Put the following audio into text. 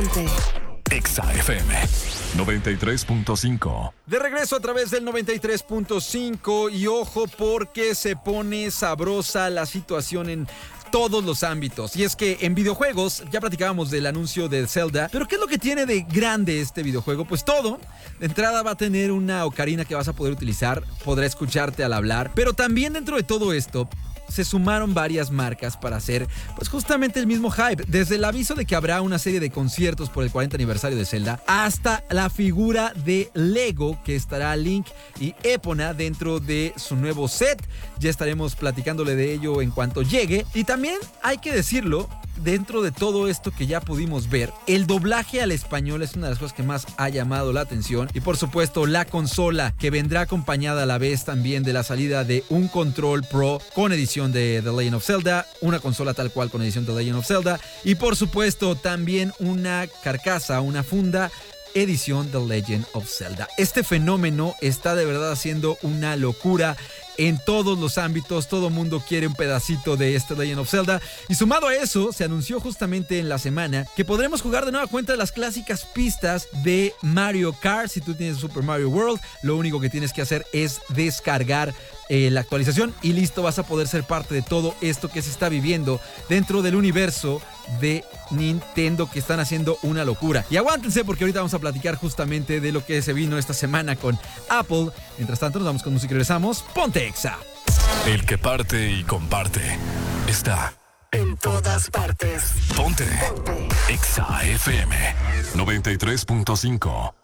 Ponte. Exa FM 93.5. De regreso a través del 93.5 y ojo porque se pone sabrosa la situación en todos los ámbitos. Y es que en videojuegos, ya platicábamos del anuncio de Zelda, pero ¿qué es lo que tiene de grande este videojuego? Pues todo. De entrada va a tener una ocarina que vas a poder utilizar, podrá escucharte al hablar, pero también dentro de todo esto se sumaron varias marcas para hacer pues justamente el mismo hype, desde el aviso de que habrá una serie de conciertos por el 40 aniversario de Zelda hasta la figura de Lego que estará Link y Epona dentro de su nuevo set. Ya estaremos platicándole de ello en cuanto llegue. Y también hay que decirlo, dentro de todo esto que ya pudimos ver, el doblaje al español es una de las cosas que más ha llamado la atención. Y por supuesto la consola, que vendrá acompañada a la vez también de la salida de un Control Pro con edición de The Legend of Zelda, una consola tal cual con edición de The Legend of Zelda, y por supuesto también una carcasa, una funda edición The Legend of Zelda. Este fenómeno está de verdad haciendo una locura en todos los ámbitos. Todo mundo quiere un pedacito de este Legend of Zelda. Y sumado a eso, se anunció justamente en la semana que podremos jugar de nueva cuenta las clásicas pistas de Mario Kart. Si tú tienes Super Mario World, lo único que tienes que hacer es descargar la actualización y listo, vas a poder ser parte de todo esto que se está viviendo dentro del universo de Nintendo, que están haciendo una locura. Y aguántense porque ahorita vamos a platicar justamente de lo que se vino esta semana con Apple. Mientras tanto, nos vamos con música y regresamos. Ponte Exa. El que parte y comparte está En todas partes. Ponte Exa FM 93.5.